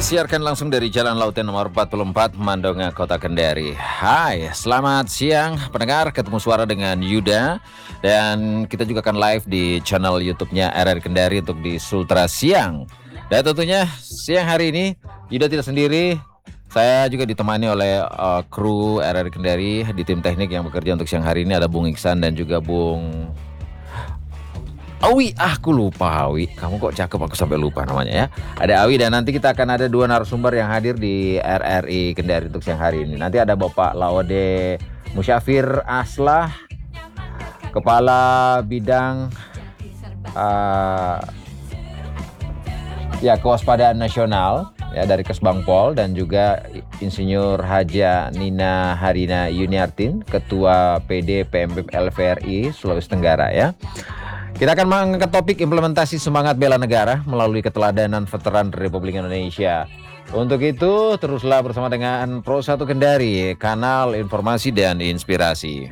Disiarkan langsung dari Jalan Lauten nomor 44, Mandonga, Kota Kendari. Hai, selamat siang pendengar, ketemu suara dengan Yuda. Dan kita juga akan live di channel YouTube-nya RRI Kendari untuk di Sultra Siang. Dan tentunya siang hari ini Yuda tidak sendiri. Saya juga ditemani oleh kru RRI Kendari di tim teknik yang bekerja untuk siang hari ini. Ada Bung Iksan dan juga Bung Awi. Aku lupa Awi. Kamu kok cakep, aku sampai lupa namanya ya. Ada Awi dan nanti kita akan ada dua narasumber yang hadir di RRI Kendari untuk siang hari ini. Nanti ada Bapak Lawode Musyafir Aslah, Kepala Bidang Kewaspadaan Nasional ya dari Kesbangpol, dan juga Insinyur Haja Nina Harina Yuniartin, Ketua PD PMPM LVRI Sulawesi Tenggara ya. Kita akan mengangkat topik implementasi semangat bela negara melalui keteladanan veteran Republik Indonesia. Untuk itu, teruslah bersama dengan Pro 1 Kendari, kanal informasi dan inspirasi.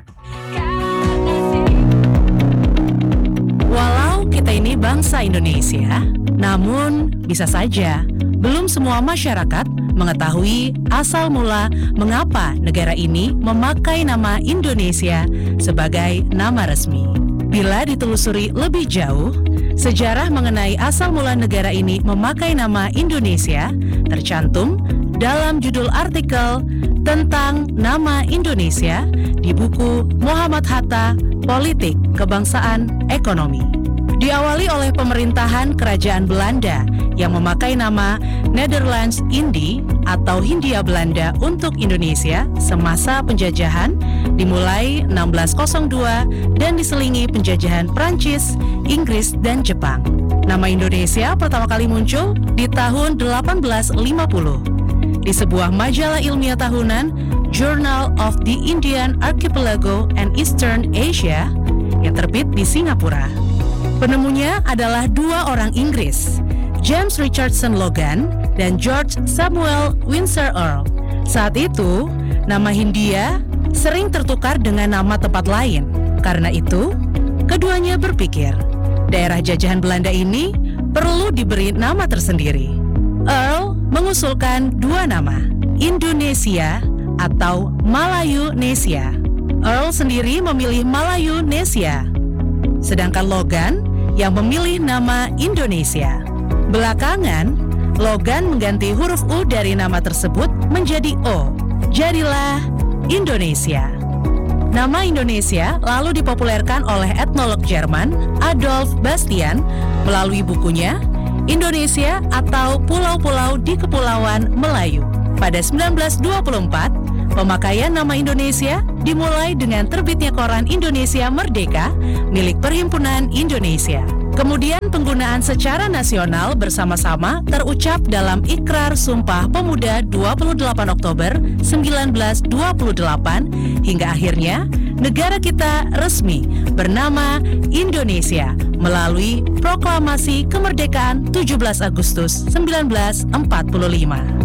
Walau kita ini bangsa Indonesia, namun bisa saja belum semua masyarakat mengetahui asal mula mengapa negara ini memakai nama Indonesia sebagai nama resmi. Bila ditelusuri lebih jauh, sejarah mengenai asal mula negara ini memakai nama Indonesia tercantum dalam judul artikel tentang nama Indonesia di buku Muhammad Hatta, Politik, Kebangsaan, Ekonomi. Diawali oleh pemerintahan Kerajaan Belanda yang memakai nama Nederlands Indie atau Hindia Belanda untuk Indonesia semasa penjajahan dimulai 1602 dan diselingi penjajahan Prancis, Inggris, dan Jepang. Nama Indonesia pertama kali muncul di tahun 1850 di sebuah majalah ilmiah tahunan Journal of the Indian Archipelago and Eastern Asia yang terbit di Singapura. Penemunya adalah dua orang Inggris, James Richardson Logan dan George Samuel Windsor Earl. Saat itu, nama Hindia sering tertukar dengan nama tempat lain. Karena itu, keduanya berpikir, daerah jajahan Belanda ini perlu diberi nama tersendiri. Earl mengusulkan dua nama, Indonesia atau Malayunesia. Earl sendiri memilih Malayunesia, sedangkan Logan yang memilih nama Indonesia. Belakangan, Logan mengganti huruf U dari nama tersebut menjadi O. Jadilah Indonesia. Nama Indonesia lalu dipopulerkan oleh etnolog Jerman Adolf Bastian melalui bukunya Indonesia atau Pulau-Pulau di Kepulauan Melayu. Pada 1924, pemakaian nama Indonesia dimulai dengan terbitnya koran Indonesia Merdeka milik Perhimpunan Indonesia. Kemudian penggunaan secara nasional bersama-sama terucap dalam Ikrar Sumpah Pemuda 28 Oktober 1928 hingga akhirnya negara kita resmi bernama Indonesia melalui Proklamasi Kemerdekaan 17 Agustus 1945.